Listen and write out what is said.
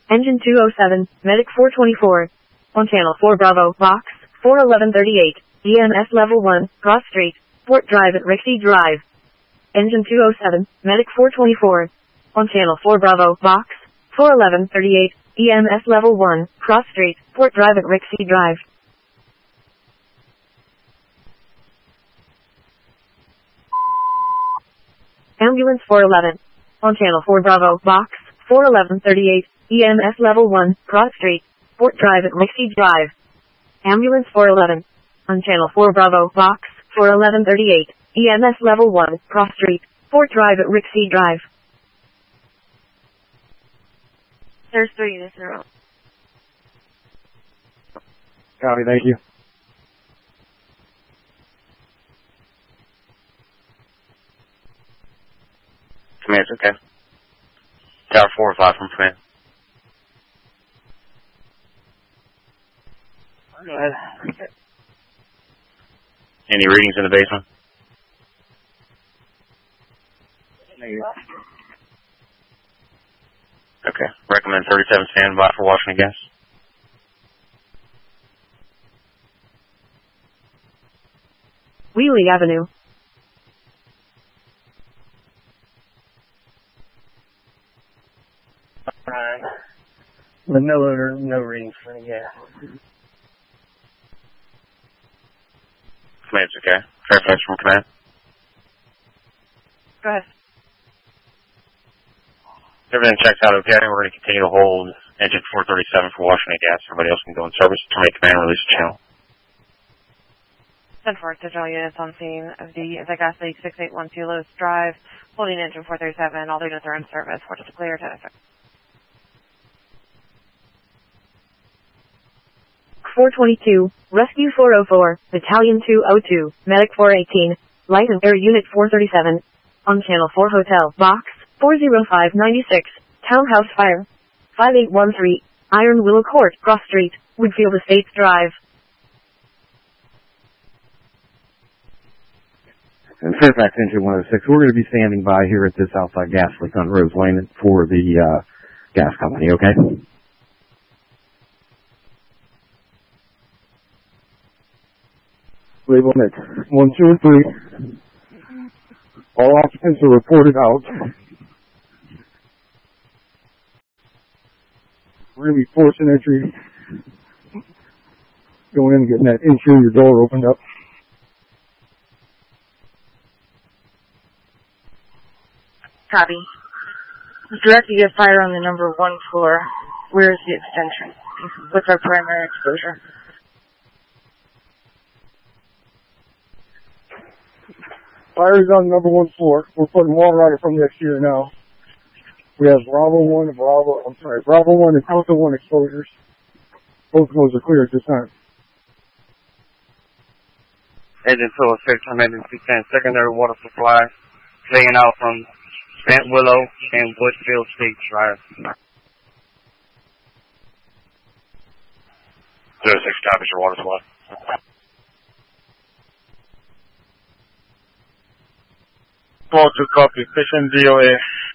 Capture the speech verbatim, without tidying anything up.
Engine two oh seven, Medic four twenty-four. On Channel four Bravo, Box, four eleven thirty-eight, E M S Level one, Cross Street, Port Drive at Rixey Drive. Engine two oh seven, Medic four twenty-four. On Channel four Bravo, Box, four eleven thirty-eight, E M S Level one, Cross Street, Port Drive at Rixey Drive. Ambulance four eleven. On Channel four Bravo, Box, four eleven thirty-eight, E M S Level one, Cross Street, Port Drive at Rixey Drive. Ambulance four eleven. On Channel four Bravo, Box, four eleven thirty-eight, E M S Level one, Cross Street, Port Drive at Rixey Drive. There's three to zero. Copy, thank you. Command, okay. Tower four or five from command. Go ahead. Any readings in the basement? Negative. Okay. Recommend thirty-seven stand by for washing the gas. Wheelie Avenue. Alright. With no odor, no readings for any gas. Command's okay. Fairfax from command. Go ahead. Everything checks out okay. We're going to continue to hold engine four thirty-seven for washing the gas. Everybody else can go in service. Terminate command and release the channel. ten four, digital units on scene of the Gas Leak six eight one two Lowe's Drive, holding engine four thirty-seven. All the units are in service. Port is clear, ten six. four twenty-two, Rescue four oh four, Battalion two oh two, Medic four eighteen, Light and Air Unit four thirty-seven. On Channel four Hotel, Box, four oh five ninety-six, Townhouse Fire, five eight one three, Iron Willow Court, Cross Street, Woodfield Estates Drive. And Fairfax Engine one oh six, we're going to be standing by here at this outside gas leak on Rose Lane for the uh, gas company, okay? Label Nick, one, two, and three. All occupants are reported out. We're going to be forcing entry. Going in and getting that interior door opened up. Copy. Direct to get fire on the number one floor. Where is the extension? What's our primary exposure? Fire is on the number one floor. We're putting water on it from the exterior now. We have Bravo one and Bravo, I'm sorry, Bravo one and Delta one exposures. Both of those are clear at this time. Engine two oh six, I'm engine two ten, secondary water supply, laying out from Bent Willow and Woodfield State Drive. zero six copies your water supply. twelve two copy, Fish and D O A.